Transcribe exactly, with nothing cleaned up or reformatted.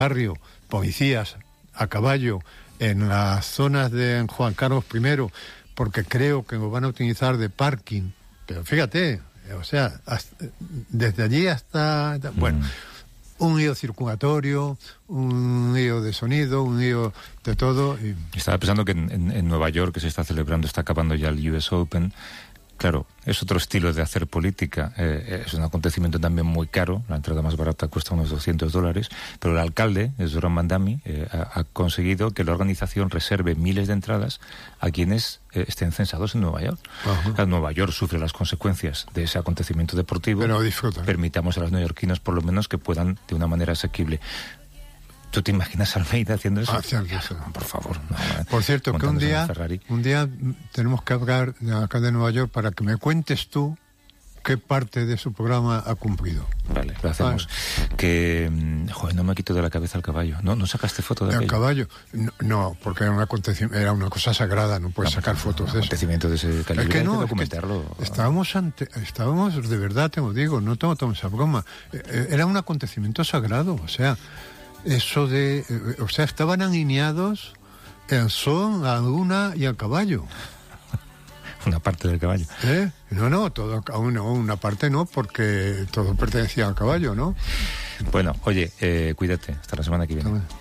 barrio, policías a caballo en las zonas de Juan Carlos primero, porque creo que lo van a utilizar de parking. Pero fíjate, o sea, hasta, desde allí hasta... Bueno, mm. un lío circulatorio, un lío de sonido, un lío de todo. Y... Estaba pensando que en, en, en Nueva York, que se está celebrando, está acabando ya el U S Open. Claro, es otro estilo de hacer política, eh, es un acontecimiento también muy caro, la entrada más barata cuesta unos doscientos dólares, pero el alcalde, Zoran Mandami, eh, ha, ha conseguido que la organización reserve miles de entradas a quienes eh, estén censados en Nueva York. Uh-huh. Nueva York sufre las consecuencias de ese acontecimiento deportivo, pero disfrutan. Permitamos a los neoyorquinos por lo menos que puedan de una manera asequible. ¿Tú te imaginas a Almeida haciendo eso? Ah, cierto, eso. Por favor. No, Por cierto, que un día, un día tenemos que hablar de acá de Nueva York para que me cuentes tú qué parte de su programa ha cumplido. Vale, lo hacemos. Vale. Que, joder, no me quito de la cabeza el caballo. ¿No, no sacaste foto de ¿El aquello? caballo? No, no, porque era, un acontecimiento, era una cosa sagrada, no puedes no, sacar no, fotos un de eso. acontecimiento de ese calibre, es que no, hay que documentarlo. Es que estábamos, ante, estábamos, de verdad te lo digo, no tomo, tomo esa broma. Era un acontecimiento sagrado, o sea... Eso de... Eh, o sea, estaban alineados el sol, la luna y el caballo. Una parte del caballo. ¿Eh? No, no, todo, no, una parte no, porque todo pertenecía al caballo, ¿no? Bueno, oye, eh, cuídate. Hasta la semana que viene.